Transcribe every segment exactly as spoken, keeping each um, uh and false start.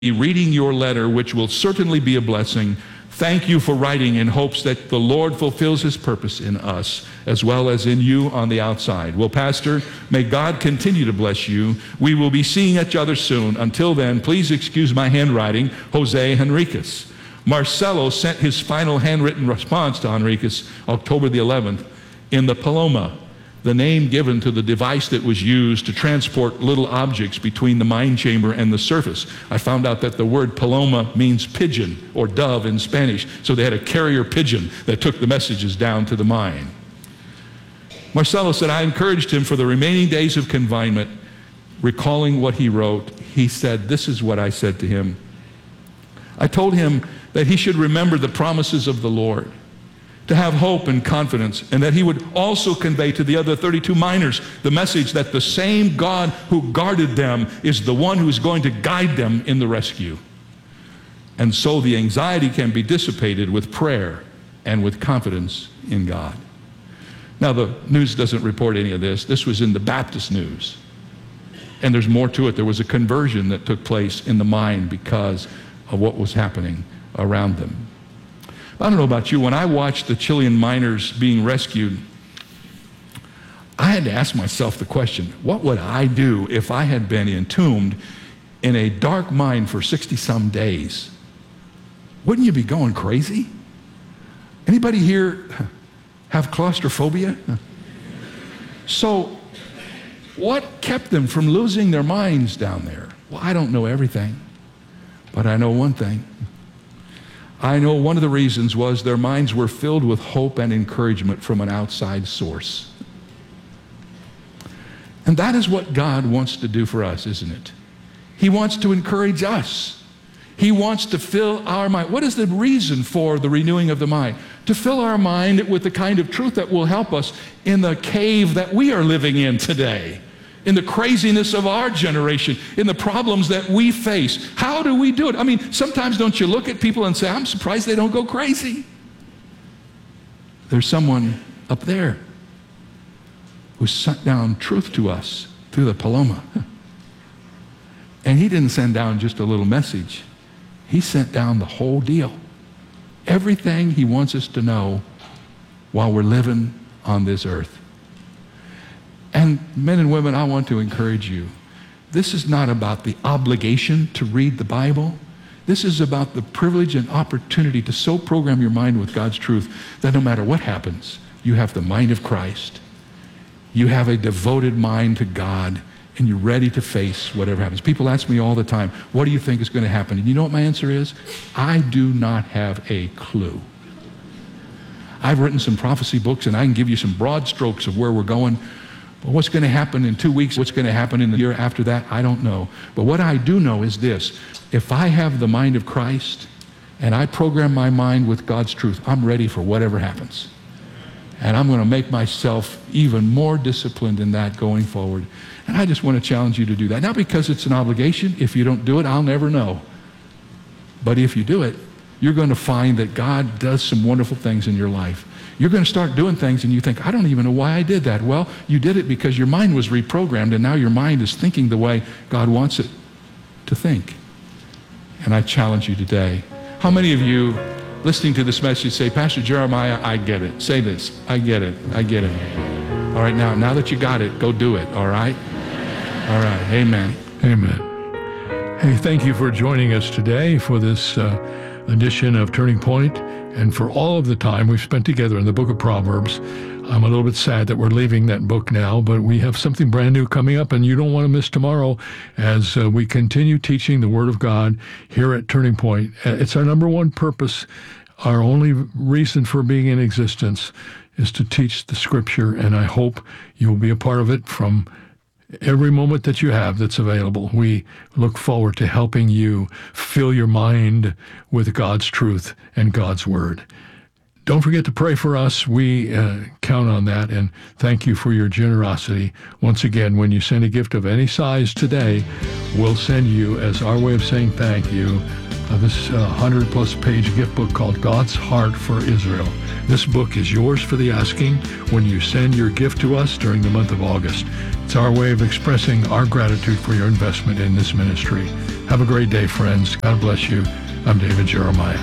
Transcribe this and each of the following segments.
reading your letter, which will certainly be a blessing. Thank you for writing in hopes that the Lord fulfills his purpose in us as well as in you on the outside. Well, Pastor, may God continue to bless you. We will be seeing each other soon. Until then, please excuse my handwriting, Jose Henriquez. Marcelo sent his final handwritten response to Henriquez October the eleventh in the Paloma, the name given to the device that was used to transport little objects between the mine chamber and the surface. I found out that the word Paloma means pigeon or dove in Spanish, so they had a carrier pigeon that took the messages down to the mine. Marcelo said, I encouraged him for the remaining days of confinement. Recalling what he wrote, he said, this is what I said to him. I told him that he should remember the promises of the Lord, to have hope and confidence, and that he would also convey to the other thirty-two miners the message that the same God who guarded them is the one who's going to guide them in the rescue. And so the anxiety can be dissipated with prayer and with confidence in God. Now, the news doesn't report any of this. This was in the Baptist News. And there's more to it. There was a conversion that took place in the mine because of what was happening around them. I don't know about you, when I watched the Chilean miners being rescued, I had to ask myself the question, what would I do if I had been entombed in a dark mine for sixty some days? Wouldn't you be going crazy? Anybody here have claustrophobia? So what kept them from losing their minds down there? Well, I don't know everything, but I know one thing. I know one of the reasons was their minds were filled with hope and encouragement from an outside source. And that is what God wants to do for us, isn't it? He wants to encourage us. He wants to fill our mind. What is the reason for the renewing of the mind? To fill our mind with the kind of truth that will help us in the cave that we are living in today, in the craziness of our generation, in the problems that we face. How do we do it? I mean, sometimes don't you look at people and say, I'm surprised they don't go crazy. There's someone up there who sent down truth to us through the Paloma. And he didn't send down just a little message. He sent down the whole deal. Everything he wants us to know while we're living on this earth. And men and women, I want to encourage you. This is not about the obligation to read the Bible. This is about the privilege and opportunity to so program your mind with God's truth that no matter what happens, you have the mind of Christ. You have a devoted mind to God, and you're ready to face whatever happens. People ask me all the time, what do you think is going to happen? And you know what my answer is? I do not have a clue. I've written some prophecy books, and I can give you some broad strokes of where we're going. But what's going to happen in two weeks, what's going to happen in the year after that, I don't know. But what I do know is this. If I have the mind of Christ and I program my mind with God's truth, I'm ready for whatever happens. And I'm going to make myself even more disciplined in that going forward. And I just want to challenge you to do that. Not because it's an obligation. If you don't do it, I'll never know. But if you do it, you're going to find that God does some wonderful things in your life. You're going to start doing things and you think, I don't even know why I did that. Well, you did it because your mind was reprogrammed, and now your mind is thinking the way God wants it to think. And I challenge you today. How many of you listening to this message say, Pastor Jeremiah, I get it. Say this, I get it, I get it. All right, now, now that you got it, go do it, all right? All right, amen. Amen. Hey, thank you for joining us today for this uh, edition of Turning Point, and for all of the time we've spent together in the book of Proverbs. I'm a little bit sad that we're leaving that book now, but we have something brand new coming up, and you don't want to miss tomorrow as uh, we continue teaching the Word of God here at Turning Point. It's our number one purpose. Our only reason for being in existence is to teach the Scripture, and I hope you'll be a part of it from every moment that you have that's available. We look forward to helping you fill your mind with God's truth and God's Word. Don't forget to pray for us. We uh, count on that, and thank you for your generosity. Once again, when you send a gift of any size today, we'll send you, as our way of saying thank you, of this uh, one hundred plus page gift book called God's Heart for Israel. This book is yours for the asking when you send your gift to us during the month of August. It's our way of expressing our gratitude for your investment in this ministry. Have a great day, friends. God bless you. I'm David Jeremiah.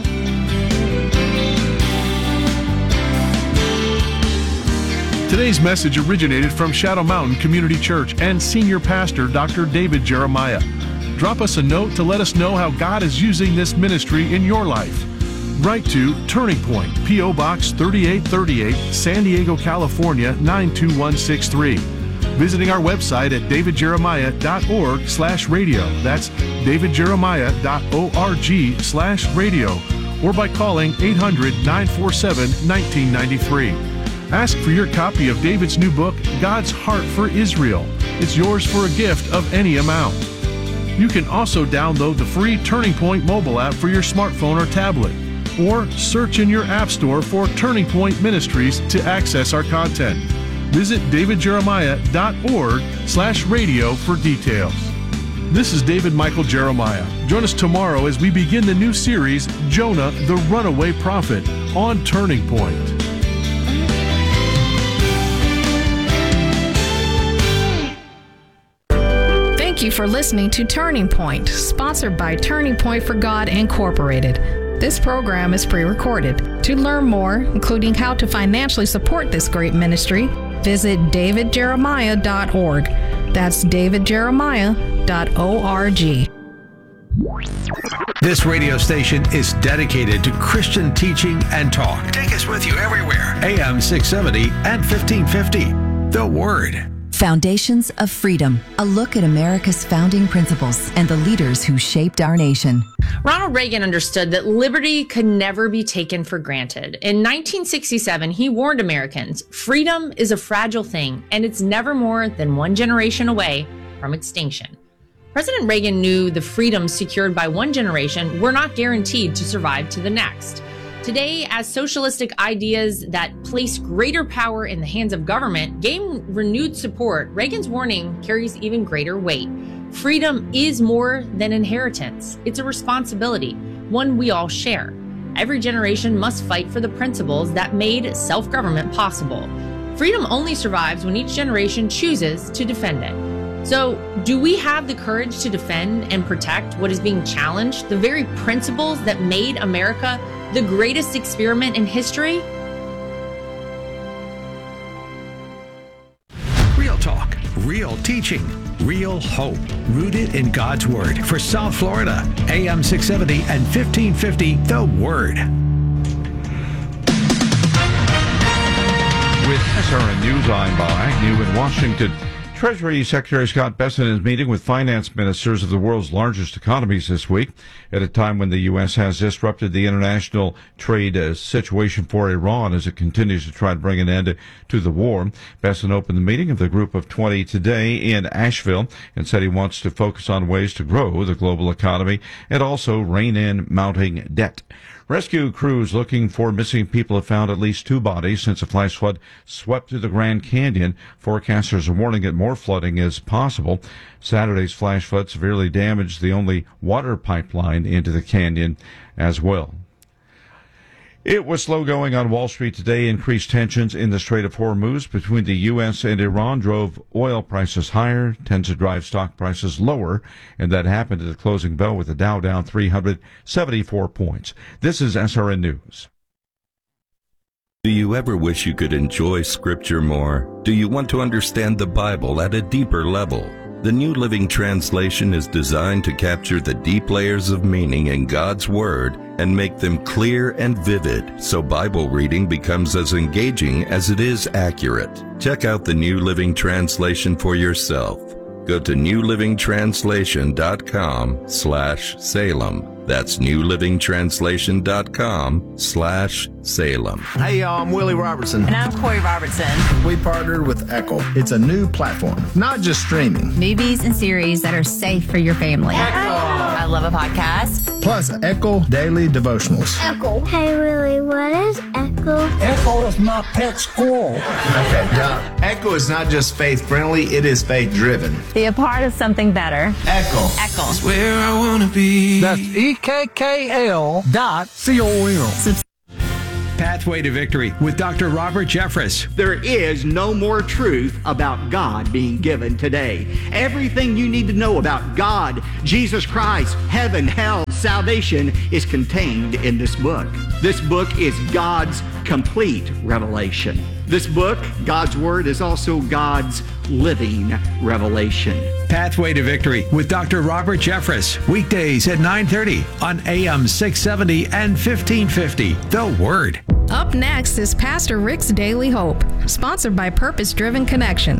Today's message originated from Shadow Mountain Community Church and Senior Pastor Doctor David Jeremiah. Drop us a note to let us know how God is using this ministry in your life. Write to Turning Point, P O. Box thirty-eight thirty-eight, San Diego, California, nine two one six three. Visiting our website at davidjeremiah.org slash radio. That's davidjeremiah.org slash radio. Or by calling eight hundred, nine four seven, one nine nine three. Ask for your copy of David's new book, God's Heart for Israel. It's yours for a gift of any amount. You can also download the free Turning Point mobile app for your smartphone or tablet, or search in your app store for Turning Point Ministries to access our content. Visit davidjeremiah.org slash radio for details. This is David Michael Jeremiah. Join us tomorrow as we begin the new series, Jonah, the Runaway Prophet, on Turning Point. Thank you for listening to Turning Point, sponsored by Turning Point for God Incorporated. This program is pre-recorded. To learn more, including how to financially support this great ministry, visit david jeremiah dot org. That's david jeremiah dot org. This radio station is dedicated to Christian teaching and talk. Take us with you everywhere. A M six seventy and fifteen fifty. The Word. Foundations of Freedom, a look at America's founding principles and the leaders who shaped our nation. Ronald Reagan understood that liberty could never be taken for granted. In nineteen sixty-seven, he warned Americans, freedom is a fragile thing, and it's never more than one generation away from extinction. President Reagan knew the freedoms secured by one generation were not guaranteed to survive to the next. Today, as socialistic ideas that place greater power in the hands of government gain renewed support, Reagan's warning carries even greater weight. Freedom is more than inheritance. It's a responsibility, one we all share. Every generation must fight for the principles that made self-government possible. Freedom only survives when each generation chooses to defend it. So, do we have the courage to defend and protect what is being challenged, the very principles that made America the greatest experiment in history? Real talk, real teaching, real hope, rooted in God's Word. For South Florida, A M six seventy and fifteen fifty, The Word. With S R N News, I'm by new in Washington. Treasury Secretary Scott Bessent is meeting with finance ministers of the world's largest economies this week at a time when the U S has disrupted the international trade uh, situation for Iran as it continues to try to bring an end to the war. Bessent opened the meeting of the Group of twenty today in Asheville and said he wants to focus on ways to grow the global economy and also rein in mounting debt. Rescue crews looking for missing people have found at least two bodies since a flash flood swept through the Grand Canyon. Forecasters are warning that more flooding is possible. Saturday's flash flood severely damaged the only water pipeline into the canyon as well. It was slow going on Wall Street today. Increased tensions in the Strait of Hormuz between the U S and Iran drove oil prices higher, tends to drive stock prices lower, and that happened at the closing bell with the Dow down three hundred seventy-four points. This is S R N News. Do you ever wish you could enjoy Scripture more? Do you want to understand the Bible at a deeper level? The New Living Translation is designed to capture the deep layers of meaning in God's Word and make them clear and vivid, so Bible reading becomes as engaging as it is accurate. Check out the New Living Translation for yourself. Go to new living translation dot com slash Salem. That's new living translation dot com slash Salem. Hey, y'all, I'm Willie Robertson. And I'm Corey Robertson. We partnered with Echo. It's a new platform, not just streaming. Movies and series that are safe for your family. Echo! I love a podcast. Plus, Echo Daily Devotionals. Echo. Hey, Willie, what is Echo? Echo is my pet squirrel. Okay, now, Echo is not just faith-friendly, it is faith-driven. Be a part of something better. Echo. Echo. It's where I want to be. That's E K K L dot C O M. Pathway to Victory with Doctor Robert Jeffress. There is no more truth about God being given today. Everything you need to know about God, Jesus Christ, heaven, hell, salvation is contained in this book. This book is God's complete revelation. This book, God's Word, is also God's living revelation. Pathway to Victory with Doctor Robert Jeffress. Weekdays at nine thirty on A M six seventy and fifteen fifty. The Word. Up next is Pastor Rick's Daily Hope, sponsored by Purpose Driven Connection.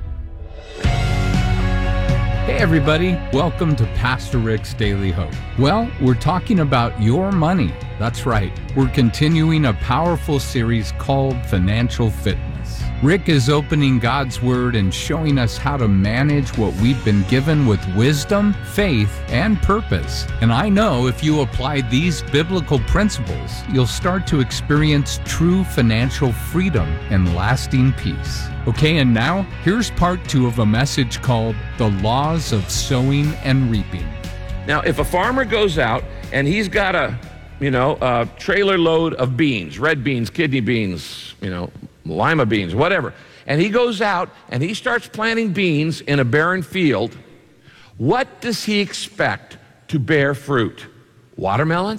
Hey everybody, welcome to Pastor Rick's Daily Hope. Well, we're talking about your money. That's right. We're continuing a powerful series called Financial Fitness. Rick is opening God's Word and showing us how to manage what we've been given with wisdom, faith, and purpose. And I know if you apply these biblical principles, you'll start to experience true financial freedom and lasting peace. Okay, and now here's part two of a message called The Laws of Sowing and Reaping. Now, if a farmer goes out and he's got a, you know, a trailer load of beans, red beans, kidney beans, you know, lima beans, whatever, and he goes out and he starts planting beans in a barren field, what does he expect to bear fruit? Watermelon?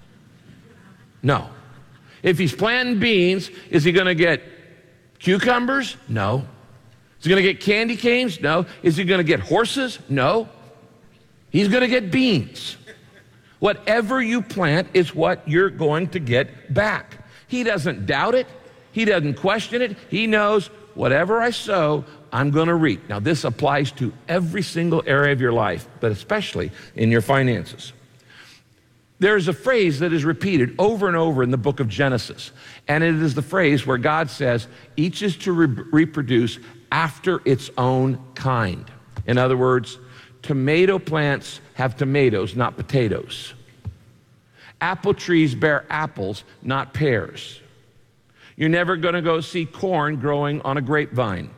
No. If he's planting beans, is he going to get cucumbers? No. Is he going to get candy canes? No. Is he going to get horses? No. He's going to get beans. Whatever you plant is what you're going to get back. He doesn't doubt it. He doesn't question it. He knows whatever I sow, I'm going to reap. Now, this applies to every single area of your life, but especially in your finances. There's a phrase that is repeated over and over in the book of Genesis, and it is the phrase where God says, each is to re- reproduce after its own kind. In other words, tomato plants have tomatoes, not potatoes. Apple trees bear apples, not pears. You're never going to go see corn growing on a grapevine.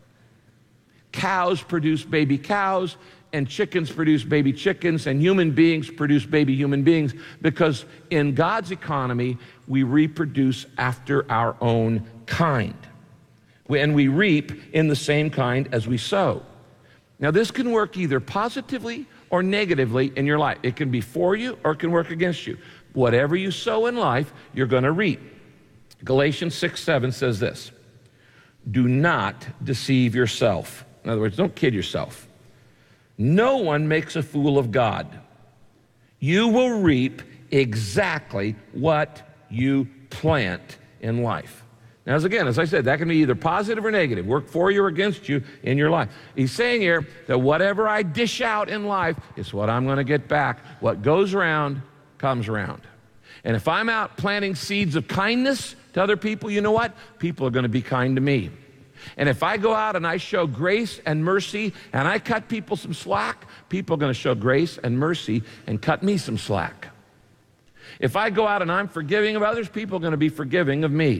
Cows produce baby cows, and chickens produce baby chickens, and human beings produce baby human beings, because in God's economy, we reproduce after our own kind. And we reap in the same kind as we sow. Now, this can work either positively or negatively in your life. It can be for you or it can work against you. Whatever you sow in life, you're going to reap. Galatians six seven says this: do not deceive yourself. In other words, don't kid yourself. No one makes a fool of God. You will reap exactly what you plant in life. Now, as again, as I said, that can be either positive or negative, work for you or against you in your life. He's saying here that whatever I dish out in life is what I'm going to get back. What goes around comes around. And if I'm out planting seeds of kindness to other people, you know what? People are going to be kind to me. And if I go out and I show grace and mercy and I cut people some slack, people are going to show grace and mercy and cut me some slack. If I go out and I'm forgiving of others, people are going to be forgiving of me.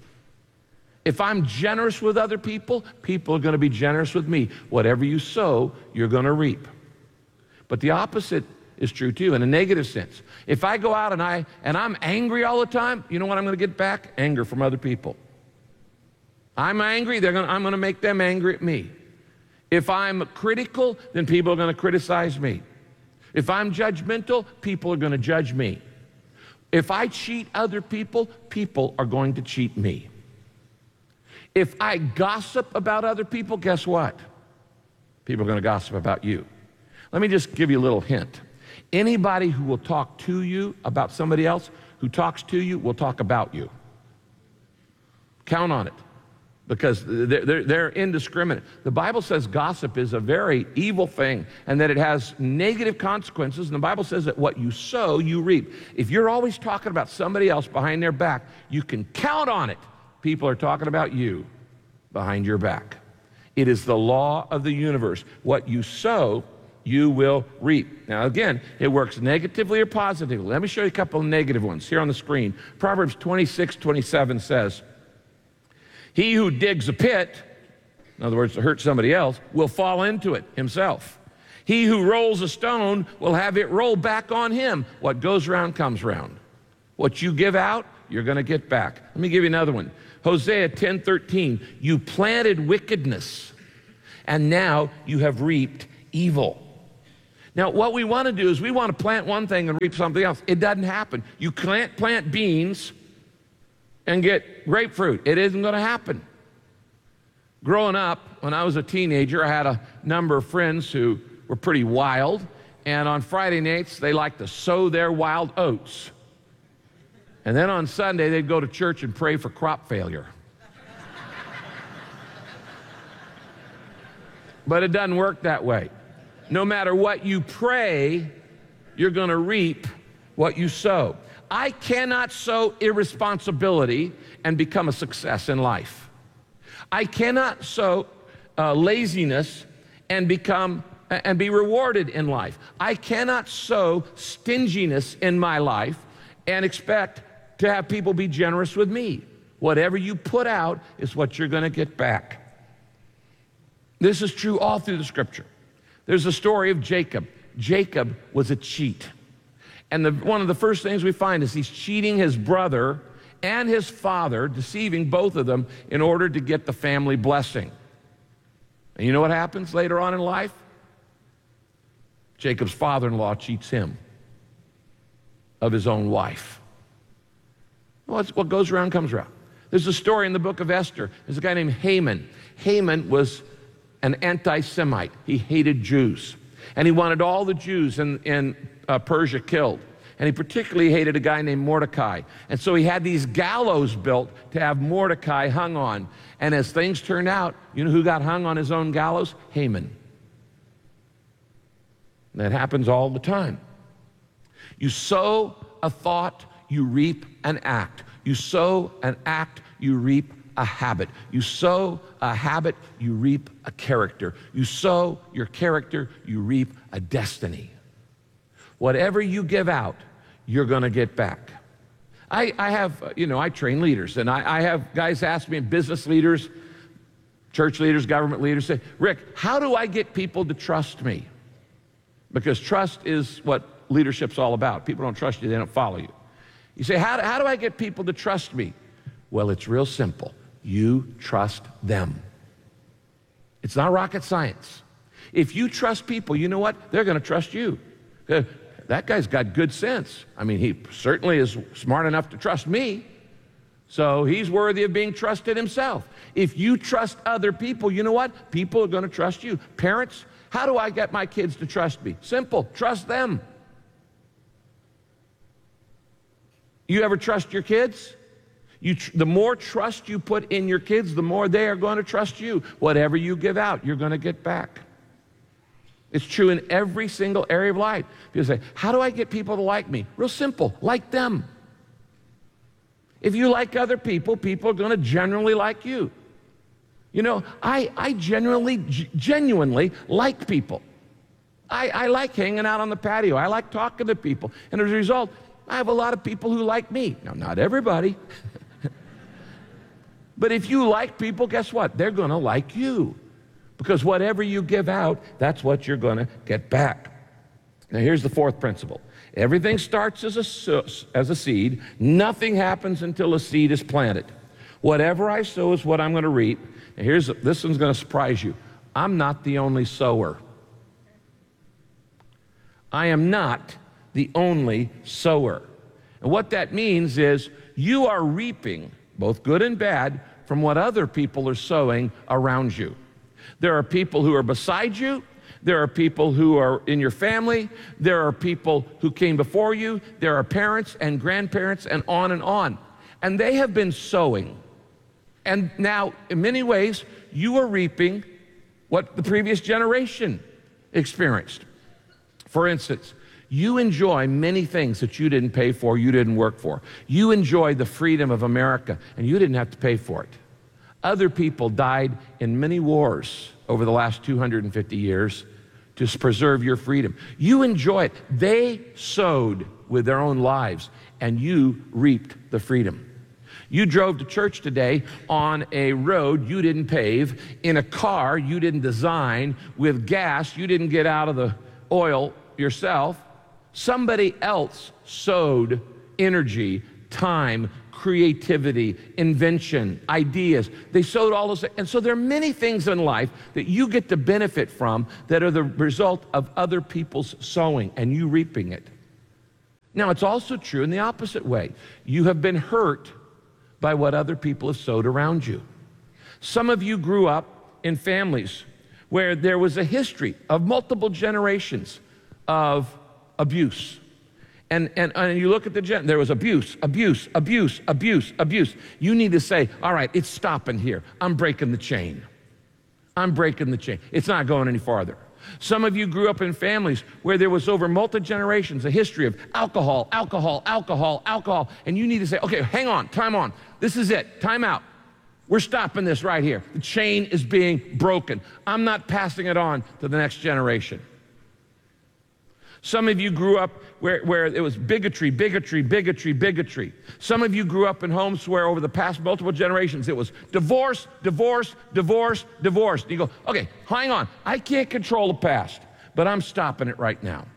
If I'm generous with other people, people are going to be generous with me. Whatever you sow, you're going to reap. But the opposite is true too, in a negative sense. If I go out and, I, and I'm angry all the time, you know what I'm going to get back? Anger from other people. I'm angry, they're gonna, I'm going to make them angry at me. If I'm critical, then people are going to criticize me. If I'm judgmental, people are going to judge me. If I cheat other people, people are going to cheat me. If I gossip about other people, guess what? People are going to gossip about you. Let me just give you a little hint. Anybody who will talk to you about somebody else, who talks to you, will talk about you. Count on it, because they're, they're, they're indiscriminate. The Bible says gossip is a very evil thing and that it has negative consequences. And the Bible says that what you sow, you reap. If you're always talking about somebody else behind their back, you can count on it. People are talking about you behind your back. It is the law of the universe. What you sow you will reap. Now, again, it works negatively or positively. Let me show you a couple of negative ones here on the screen. Proverbs twenty-six twenty-seven says, he who digs a pit, in other words, to hurt somebody else, will fall into it himself. He who rolls a stone will have it roll back on him. What goes around comes around. What you give out, you're going to get back. Let me give you another one. Hosea ten thirteen, you planted wickedness, and now you have reaped evil. Now, what we want to do is we want to plant one thing and reap something else. It doesn't happen. You can't plant beans and get grapefruit. It isn't going to happen. Growing up, when I was a teenager, I had a number of friends who were pretty wild, and on Friday nights, they liked to sow their wild oats. And then on Sunday, they'd go to church and pray for crop failure. But it doesn't work that way. No matter what you pray, you're going to reap what you sow. I cannot sow irresponsibility and become a success in life. I cannot sow uh, laziness and become and be rewarded in life. I cannot sow stinginess in my life and expect to have people be generous with me. Whatever you put out is what you're going to get back. This is true all through the scripture. There's a story of Jacob. Jacob was a cheat. And the, one of the first things we find is he's cheating his brother and his father, deceiving both of them in order to get the family blessing. And you know what happens later on in life? Jacob's father-in-law cheats him of his own wife. Well, it's what goes around comes around. There's a story in the book of Esther. There's a guy named Haman. Haman was an anti-Semite. He hated Jews. And he wanted all the Jews in, in uh, Persia killed. And he particularly hated a guy named Mordecai. And so he had these gallows built to have Mordecai hung on. And as things turned out, you know who got hung on his own gallows? Haman. That happens all the time. You sow a thought, you reap an act. You sow an act, you reap a habit. You sow a habit, you reap a character. You sow your character, you reap a destiny. Whatever you give out, you're going to get back. I, I have, you know, I train leaders, and I, I have guys ask me, business leaders, church leaders, government leaders, say, Rick, how do I get people to trust me? Because trust is what leadership's all about. People don't trust you, they don't follow you. You say, how, how do I get people to trust me? Well, it's real simple. You trust them. It's not rocket science. If you trust people, you know what? They're going to trust you. Uh, that guy's got good sense. I mean, he certainly is smart enough to trust me, so he's worthy of being trusted himself. If you trust other people, you know what? People are going to trust you. Parents, how do I get my kids to trust me? Simple. Trust them. You ever trust your kids? You tr- the more trust you put in your kids, the more they are going to trust you. Whatever you give out, you're going to get back. It's true in every single area of life. People say, how do I get people to like me? Real simple, like them. If you like other people, people are going to generally like you. You know, I, I genuinely, g- genuinely like people. I, I like hanging out on the patio. I like talking to people. And as a result, I have a lot of people who like me. Now, not everybody. But if you like people, guess what? They're going to like you. Because whatever you give out, that's what you're going to get back. Now, here's the fourth principle. Everything starts as a, as a seed. Nothing happens until a seed is planted. Whatever I sow is what I'm going to reap. Now, here's, this one's going to surprise you. I'm not the only sower. I am not the only sower. And what that means is you are reaping, both good and bad, from what other people are sowing around you. There are people who are beside you. There are people who are in your family. There are people who came before you. There are parents and grandparents and on and on. And they have been sowing. And now, in many ways, you are reaping what the previous generation experienced. For instance, you enjoy many things that you didn't pay for, you didn't work for. You enjoy the freedom of America, and you didn't have to pay for it. Other people died in many wars over the last two hundred fifty years to preserve your freedom. You enjoy it. They sowed with their own lives, and you reaped the freedom. You drove to church today on a road you didn't pave, in a car you didn't design, with gas you didn't get out of the oil yourself. Somebody else sowed energy, time, creativity, invention, ideas. They sowed all those. And so there are many things in life that you get to benefit from that are the result of other people's sowing and you reaping it. Now, it's also true in the opposite way. You have been hurt by what other people have sowed around you. Some of you grew up in families where there was a history of multiple generations of abuse. And, and, and you look at the gen, there was abuse, abuse, abuse, abuse, abuse. You need to say, all right, it's stopping here. I'm breaking the chain. I'm breaking the chain. It's not going any farther. Some of you grew up in families where there was over multi-generations a history of alcohol, alcohol, alcohol, alcohol, and you need to say, okay, hang on, time on. This is it, time out. We're stopping this right here. The chain is being broken. I'm not passing it on to the next generation. Some of you grew up where, where it was bigotry, bigotry, bigotry, bigotry. Some of you grew up in homes where over the past multiple generations it was divorce, divorce, divorce, divorce. And you go, okay, hang on. I can't control the past, but I'm stopping it right now.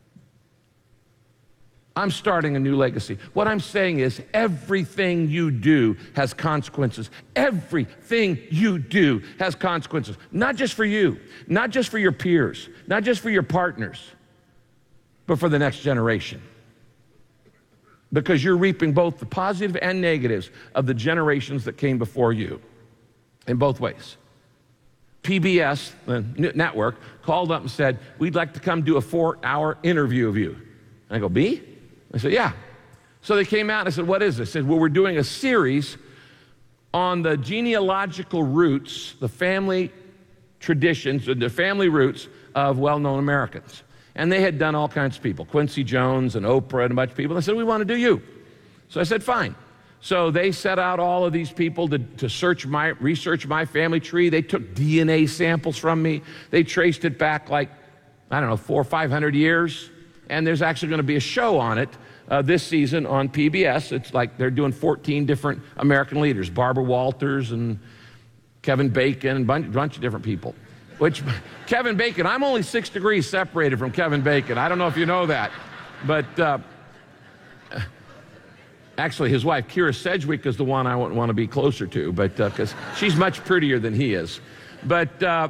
I'm starting a new legacy. What I'm saying is everything you do has consequences. Everything you do has consequences. Not just for you, not just for your peers, not just for your partners, but for the next generation. Because you're reaping both the positive and negatives of the generations that came before you in both ways. P B S, the network, called up and said, we'd like to come do a four-hour interview of you. And I go, me? I said, yeah. So they came out and I said, what is this? I said, well, we're doing a series on the genealogical roots, the family traditions, the family roots of well-known Americans. And they had done all kinds of people, Quincy Jones and Oprah and a bunch of people. They said, we want to do you. So I said, fine. So they set out all of these people to, to search my, research my family tree. They took D N A samples from me. They traced it back like, I don't know, four or five hundred years. And there's actually going to be a show on it uh, this season on P B S. It's like they're doing fourteen different American leaders, Barbara Walters and Kevin Bacon and a bunch, bunch of different people. Which, Kevin Bacon, I'm only six degrees separated from Kevin Bacon. I don't know if you know that. But uh, actually, his wife, Kira Sedgwick, is the one I want to be closer to, but because uh, she's much prettier than he is. But uh,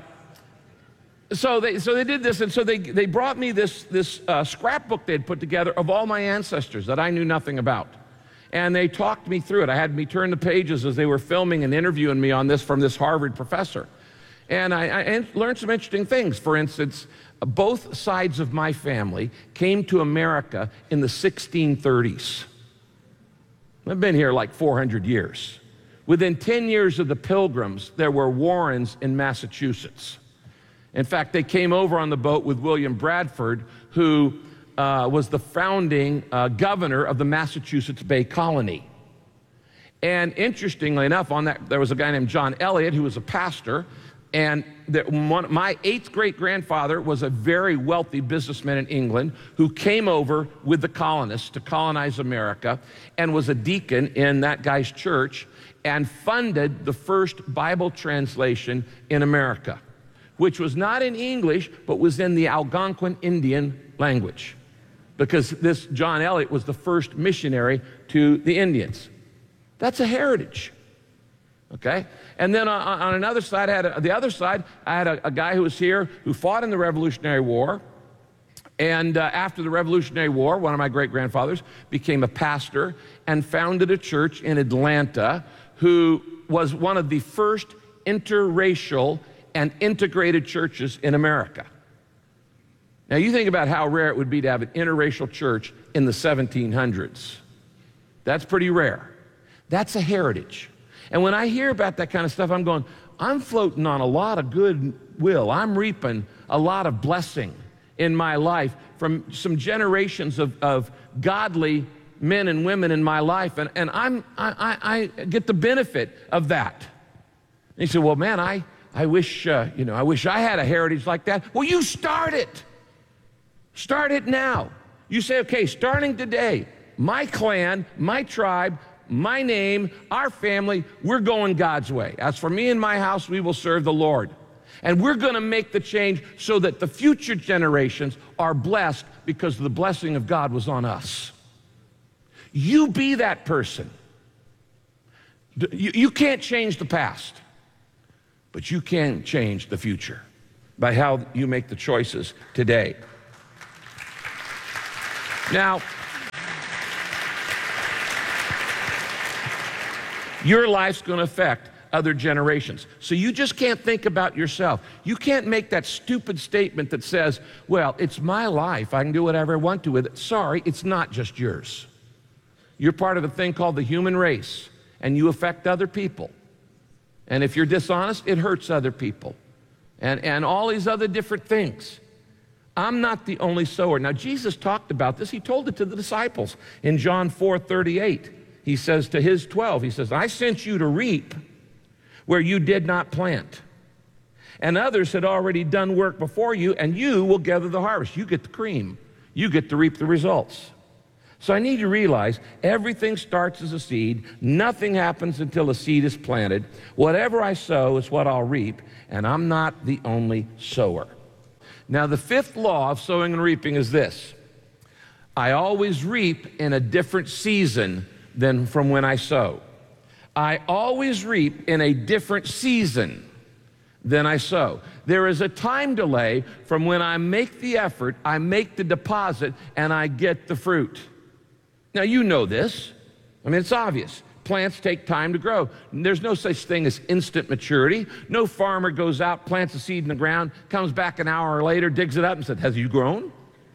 so they so they did this, and so they they brought me this this uh, scrapbook they'd put together of all my ancestors that I knew nothing about, and they talked me through it. I had me turn the pages as they were filming and interviewing me on this from this Harvard professor. And I, I learned some interesting things. For instance, both sides of my family came to America in the sixteen thirties. I've been here like four hundred years. Within ten years of the Pilgrims, there were Warrens in Massachusetts. In fact, they came over on the boat with William Bradford, who uh, was the founding uh, governor of the Massachusetts Bay Colony. And interestingly enough, on that, there was a guy named John Eliot, who was a pastor. And the, one, my eighth great-grandfather was a very wealthy businessman in England who came over with the colonists to colonize America and was a deacon in that guy's church and funded the first Bible translation in America, which was not in English, but was in the Algonquin Indian language, because this John Eliot was the first missionary to the Indians. That's a heritage. Okay? And then on, on another side, I had a, the other side, I had a, a guy who was here who fought in the Revolutionary War. And uh, after the Revolutionary War, one of my great-grandfathers became a pastor and founded a church in Atlanta, who was one of the first interracial and integrated churches in America. Now, you think about how rare it would be to have an interracial church in the seventeen hundreds. That's pretty rare. That's a heritage. And when I hear about that kind of stuff, I'm going, I'm floating on a lot of goodwill. I'm reaping a lot of blessing in my life from some generations of, of godly men and women in my life, and, and I'm, I, I, I get the benefit of that. And you say, well, man, I, I wish, uh, you know, I wish I had a heritage like that. Well, you start it. Start it now. You say, okay, starting today, my clan, my tribe, my name, our family, we're going God's way. As for me and my house, we will serve the Lord. And we're going to make the change so that the future generations are blessed because the blessing of God was on us. You be that person. You, you can't change the past, but you can change the future by how you make the choices today. Now, your life's going to affect other generations. So you just can't think about yourself. You can't make that stupid statement that says, well, it's my life. I can do whatever I want to with it. Sorry, it's not just yours. You're part of a thing called the human race, and you affect other people. And if you're dishonest, it hurts other people. And, and all these other different things. I'm not the only sower. Now, Jesus talked about this. He told it to the disciples in John four thirty-eight. He says to his twelve, he says, I sent you to reap where you did not plant. And others had already done work before you, and you will gather the harvest. You get the cream. You get to reap the results. So I need you to realize everything starts as a seed. Nothing happens until a seed is planted. Whatever I sow is what I'll reap, and I'm not the only sower. Now, the fifth law of sowing and reaping is this. I always reap in a different season than from when I sow. I always reap in a different season than I sow. There is a time delay from when I make the effort, I make the deposit, and I get the fruit. Now, you know this. I mean, it's obvious. Plants take time to grow. There's no such thing as instant maturity. No farmer goes out, plants a seed in the ground, comes back an hour later, digs it up and says, has you grown?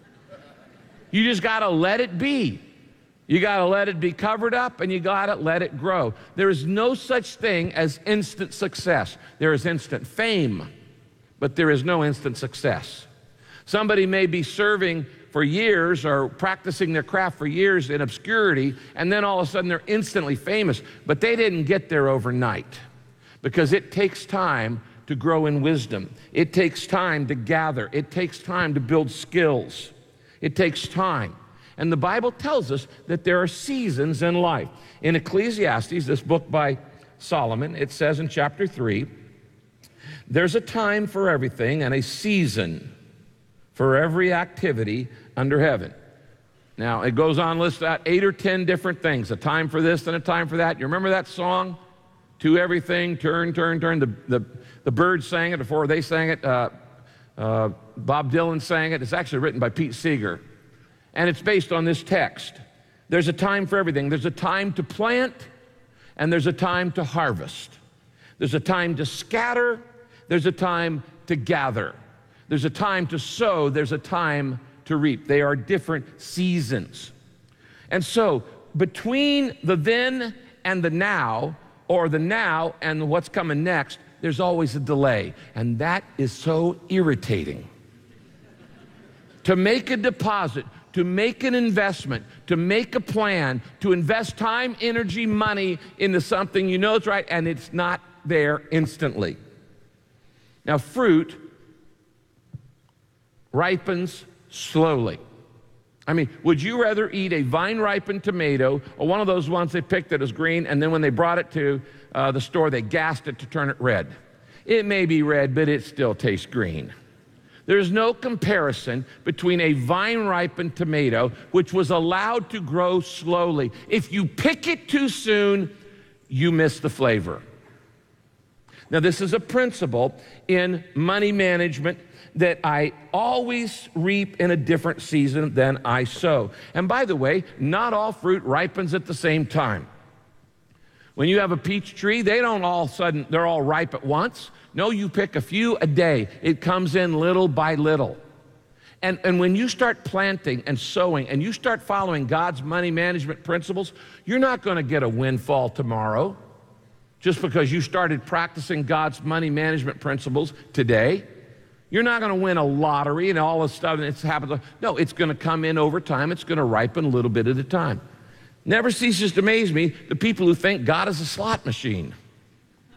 You just got to let it be. You got to let it be covered up, and you got to let it grow. There is no such thing as instant success. There is instant fame, but there is no instant success. Somebody may be serving for years or practicing their craft for years in obscurity, and then all of a sudden they're instantly famous, but they didn't get there overnight because it takes time to grow in wisdom. It takes time to gather. It takes time to build skills. It takes time. And the Bible tells us that there are seasons in life. In Ecclesiastes, this book by Solomon, it says in chapter three, there's a time for everything and a season for every activity under heaven. Now, it goes on, lists out eight or ten different things, a time for this and a time for that. You remember that song? To everything, turn, turn, turn. The, the, the Byrds sang it before they sang it. Uh, uh, Bob Dylan sang it. It's actually written by Pete Seeger. And it's based on this text. There's a time for everything. There's a time to plant, and there's a time to harvest. There's a time to scatter. There's a time to gather. There's a time to sow. There's a time to reap. They are different seasons. And so, between the then and the now, or the now and what's coming next, there's always a delay. And that is so irritating. To make a deposit, to make an investment, to make a plan, to invest time, energy, money into something you know is right, and it's not there instantly. Now, fruit ripens slowly. I mean, would you rather eat a vine-ripened tomato or one of those ones they picked that is green, and then when they brought it to uh, the store, they gassed it to turn it red? It may be red, but it still tastes green. There's no comparison between a vine-ripened tomato, which was allowed to grow slowly. If you pick it too soon, you miss the flavor. Now, this is a principle in money management that I always reap in a different season than I sow. And by the way, not all fruit ripens at the same time. When you have a peach tree, they don't all of a sudden, they're all ripe at once. No, you pick a few a day. It comes in little by little. And, and when you start planting and sowing and you start following God's money management principles, you're not going to get a windfall tomorrow just because you started practicing God's money management principles today. You're not going to win a lottery and all this stuff and it's happens. No, it's going to come in over time. It's going to ripen a little bit at a time. Never ceases to amaze me the people who think God is a slot machine.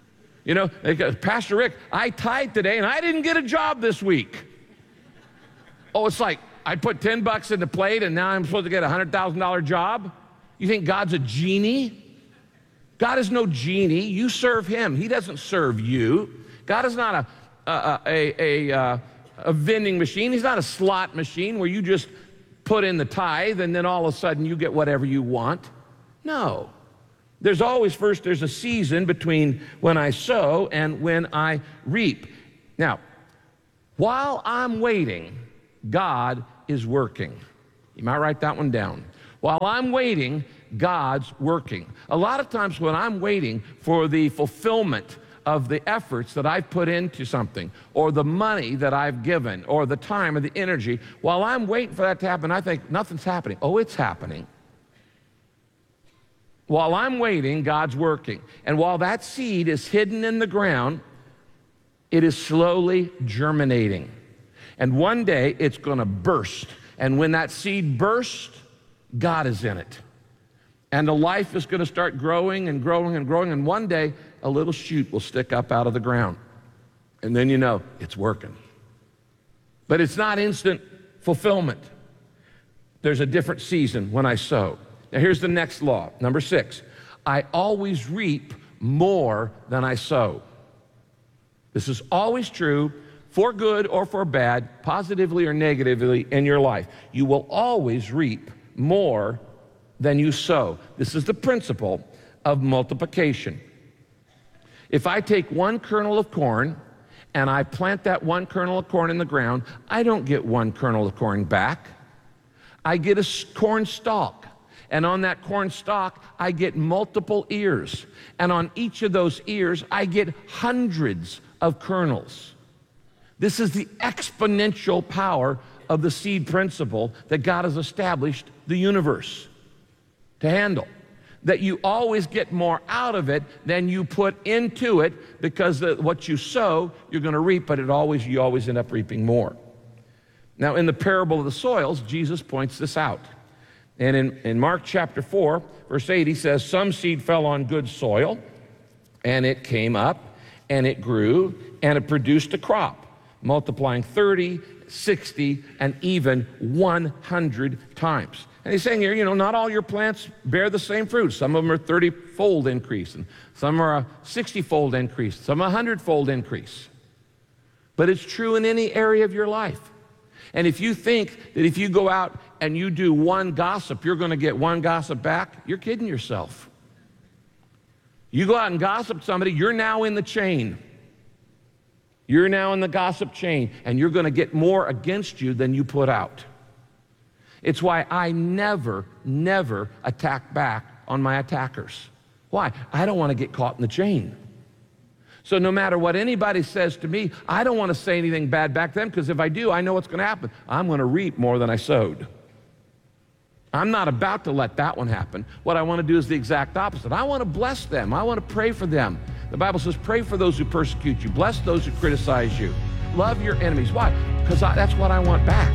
You know, they go, Pastor Rick, I tithed today and I didn't get a job this week. Oh, it's like I put ten bucks in the plate and now I'm supposed to get a one hundred thousand dollars job? You think God's a genie? God is no genie. You serve him. He doesn't serve you. God is not a, a, a, a, a vending machine. He's not a slot machine where you just put in the tithe and then all of a sudden you get whatever you want. No. There's always, first, there's a season between when I sow and when I reap. Now, while I'm waiting, God is working. You might write that one down. While I'm waiting, God's working. A lot of times when I'm waiting for the fulfillment of the efforts that I've put into something, or the money that I've given, or the time or the energy, while I'm waiting for that to happen, I think nothing's happening. Oh, it's happening. While I'm waiting, God's working. And while that seed is hidden in the ground, it is slowly germinating. And one day it's going to burst. And when that seed bursts, God is in it. And the life is going to start growing and growing and growing. And one day a little shoot will stick up out of the ground. And then you know it's working. But it's not instant fulfillment. There's a different season when I sow. Now here's the next law, number six. I always reap more than I sow. This is always true for good or for bad, positively or negatively in your life. You will always reap more than you sow. This is the principle of multiplication. If I take one kernel of corn and I plant that one kernel of corn in the ground, I don't get one kernel of corn back. I get a corn stalk. And on that corn stalk, I get multiple ears. And on each of those ears, I get hundreds of kernels. This is the exponential power of the seed principle that God has established the universe to handle. That you always get more out of it than you put into it, because the, what you sow, you're going to reap, but it always you always end up reaping more. Now, in the parable of the soils, Jesus points this out. And in, in Mark chapter four, verse eight, he says, some seed fell on good soil, and it came up, and it grew, and it produced a crop, multiplying thirty, sixty, and even one hundred times. And he's saying here, you know, not all your plants bear the same fruit. Some of them are thirty-fold increase, and some are a sixty-fold increase, some a one hundred-fold increase. But it's true in any area of your life. And if you think that if you go out and you do one gossip, you're going to get one gossip back, you're kidding yourself. You go out and gossip somebody, you're now in the chain. You're now in the gossip chain, and you're going to get more against you than you put out. It's why I never, never attack back on my attackers. Why? I don't want to get caught in the chain. So no matter what anybody says to me, I don't want to say anything bad back to them, because if I do, I know what's going to happen. I'm going to reap more than I sowed. I'm not about to let that one happen. What I want to do is the exact opposite. I want to bless them. I want to pray for them. The Bible says, pray for those who persecute you. Bless those who criticize you. Love your enemies. Why? Because that's what I want back.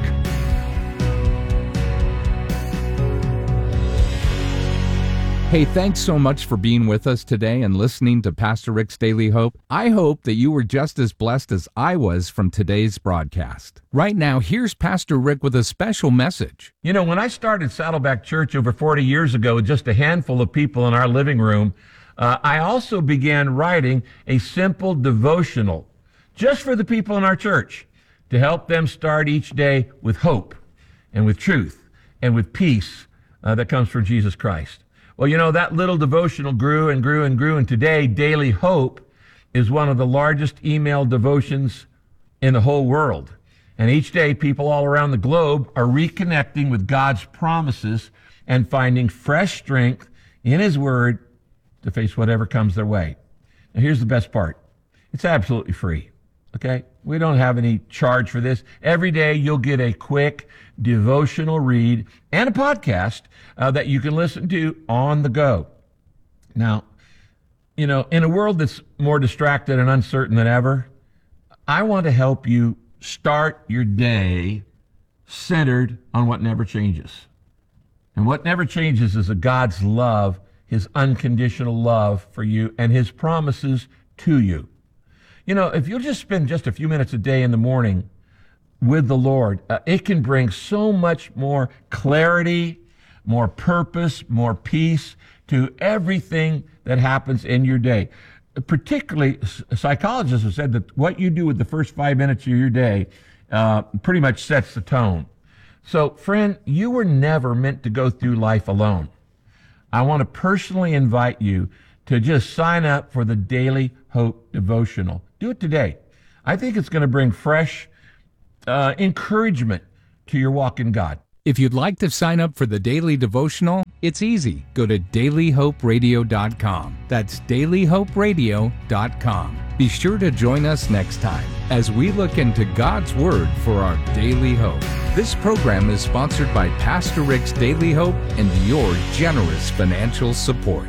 Hey, thanks so much for being with us today and listening to Pastor Rick's Daily Hope. I hope that you were just as blessed as I was from today's broadcast. Right now, here's Pastor Rick with a special message. You know, when I started Saddleback Church over forty years ago with just a handful of people in our living room, uh, I also began writing a simple devotional just for the people in our church to help them start each day with hope and with truth and with peace uh, that comes from Jesus Christ. Well, you know, that little devotional grew and grew and grew, and today, Daily Hope is one of the largest email devotions in the whole world. And each day, people all around the globe are reconnecting with God's promises and finding fresh strength in His Word to face whatever comes their way. Now, here's the best part. It's absolutely free, okay? We don't have any charge for this. Every day, you'll get a quick devotional read and a podcast uh, that you can listen to on the go. Now, you know, in a world that's more distracted and uncertain than ever, I want to help you start your day centered on what never changes. And what never changes is a God's love, His unconditional love for you, and His promises to you. You know, if you'll just spend just a few minutes a day in the morning with the Lord, uh, it can bring so much more clarity, more purpose, more peace to everything that happens in your day. Particularly, psychologists have said that what you do with the first five minutes of your day uh, pretty much sets the tone. So, friend, you were never meant to go through life alone. I want to personally invite you to just sign up for the Daily Hope Devotional. Do it today. I think it's going to bring fresh uh, encouragement to your walk in God. If you'd like to sign up for the Daily Devotional, it's easy. Go to daily hope radio dot com. That's daily hope radio dot com. Be sure to join us next time as we look into God's Word for our daily hope. This program is sponsored by Pastor Rick's Daily Hope and your generous financial support.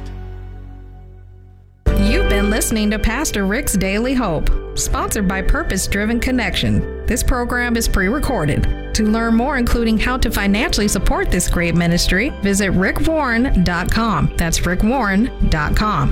You've been listening to Pastor Rick's Daily Hope, sponsored by Purpose Driven Connection. This program is pre-recorded. To learn more, including how to financially support this great ministry, visit rick warren dot com. That's rick warren dot com.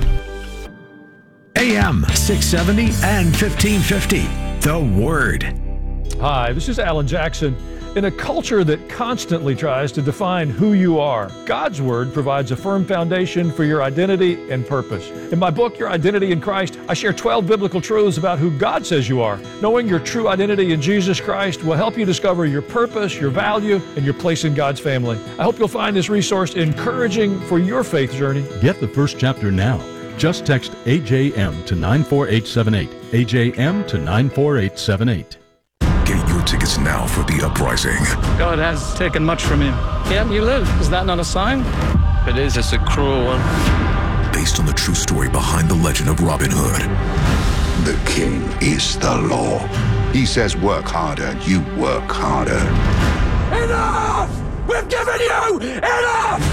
A M six seventy and fifteen fifty, The Word. Hi, this is Alan Jackson. In a culture that constantly tries to define who you are, God's Word provides a firm foundation for your identity and purpose. In my book, Your Identity in Christ, I share twelve biblical truths about who God says you are. Knowing your true identity in Jesus Christ will help you discover your purpose, your value, and your place in God's family. I hope you'll find this resource encouraging for your faith journey. Get the first chapter now. Just text A J M to nine four eight seven eight. A J M to nine four eight seven eight. Get your tickets now for The Uprising. God has taken much from him. Yet you live. Is that not a sign? It is. It's a cruel one. Based on the true story behind the legend of Robin Hood. The king is the law. He says work harder, you work harder. Enough! We've given you enough!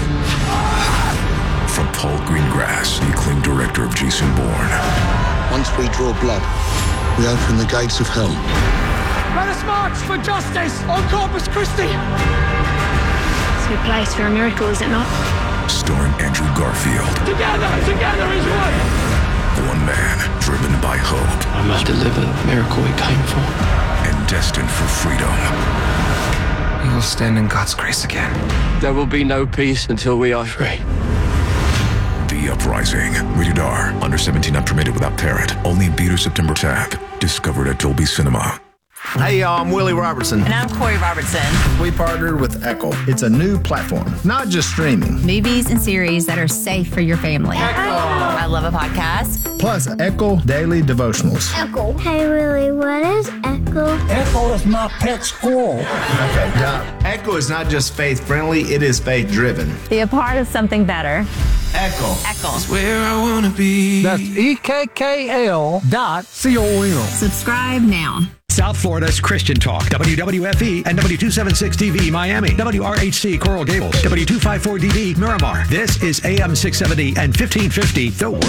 From Paul Greengrass, the acclaimed director of Jason Bourne. Once we draw blood, we open the gates of hell. Let us march for justice on Corpus Christi! It's a good place for a miracle, is it not? Starring Andrew Garfield. Together, together as one! One man driven by hope. I must deliver the miracle we came for. And destined for freedom. We will stand in God's grace again. There will be no peace until we are free. The Uprising. Rated R. Under seventeen, not permitted without parent. Only in theaters September tenth. Discovered at Dolby Cinema. Hey, y'all, I'm Willie Robertson. And I'm Corey Robertson. We partnered with Echo. It's a new platform, not just streaming. Movies and series that are safe for your family. Echo. I love a podcast. Plus, Echo Daily Devotionals. Echo. Hey, Willie, what is Echo? Echo is my pet squirrel. Okay, now, Echo is not just faith-friendly, it is faith-driven. Be a part of something better. Echo. Echo. It's where I want to be. That's E K K L dot C O M. Subscribe now. South Florida's Christian Talk, W W F E and W two seventy-six T V Miami, W R H C Coral Gables, W two fifty-four D D Miramar. This is A M six seventy and fifteen fifty, The Word.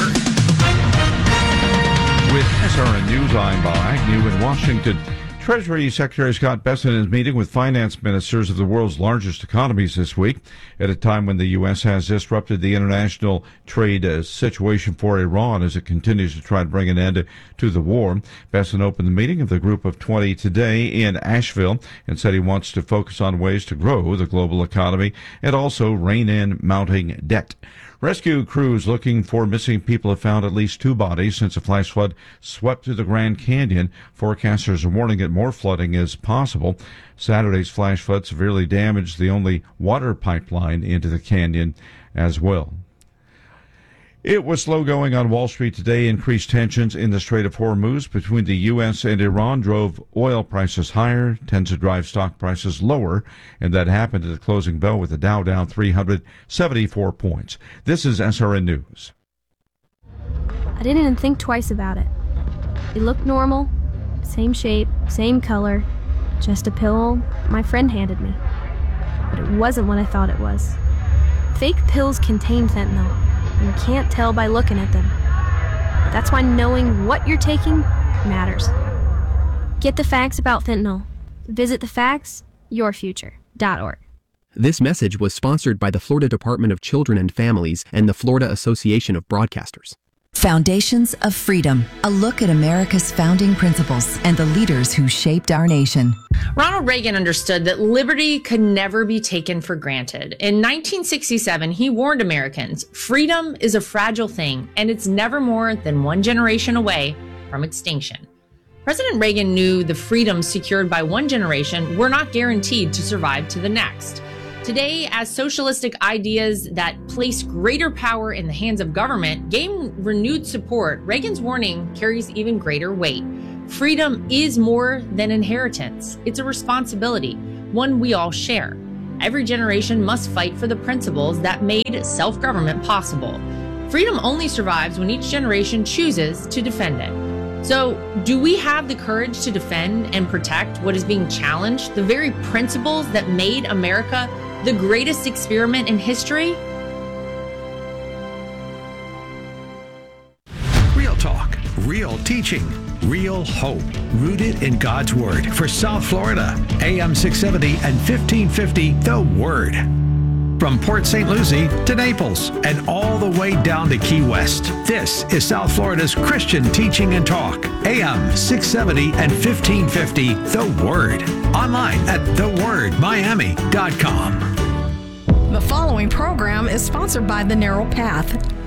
With S R N News, I'm Bob Agnew in Washington. Treasury Secretary Scott Bessent is meeting with finance ministers of the world's largest economies this week at a time when the U S has disrupted the international trade uh, situation for Iran as it continues to try to bring an end to the war. Bessent opened the meeting of the Group of twenty today in Asheville and said he wants to focus on ways to grow the global economy and also rein in mounting debt. Rescue crews looking for missing people have found at least two bodies since a flash flood swept through the Grand Canyon. Forecasters are warning that more flooding is possible. Saturday's flash flood severely damaged the only water pipeline into the canyon as well. It was slow going on Wall Street today. Increased tensions in the Strait of Hormuz between the U S and Iran drove oil prices higher, tends to drive stock prices lower, and that happened at the closing bell with the Dow down three hundred seventy-four points. This is S R N News. I didn't even think twice about it. It looked normal, same shape, same color, just a pill my friend handed me. But it wasn't what I thought it was. Fake pills contain fentanyl. You can't tell by looking at them. That's why knowing what you're taking matters. Get the facts about fentanyl. Visit the facts your future dot org. This message was sponsored by the Florida Department of Children and Families and the Florida Association of Broadcasters. Foundations of Freedom, a look at America's founding principles and the leaders who shaped our nation. Ronald Reagan understood that liberty could never be taken for granted. In nineteen sixty-seven, he warned Americans, freedom is a fragile thing, and it's never more than one generation away from extinction. President Reagan knew the freedoms secured by one generation were not guaranteed to survive to the next. Today, as socialistic ideas that place greater power in the hands of government gain renewed support, Reagan's warning carries even greater weight. Freedom is more than inheritance. It's a responsibility, one we all share. Every generation must fight for the principles that made self-government possible. Freedom only survives when each generation chooses to defend it. So, do we have the courage to defend and protect what is being challenged, the very principles that made America the greatest experiment in history? Real talk, real teaching, real hope, rooted in God's Word. For South Florida, A M six seventy and fifteen fifty, The Word. From Port Saint Lucie to Naples and all the way down to Key West, this is South Florida's Christian teaching and talk. A M six seventy and fifteen fifty, The Word. Online at the word miami dot com. The following program is sponsored by The Narrow Path.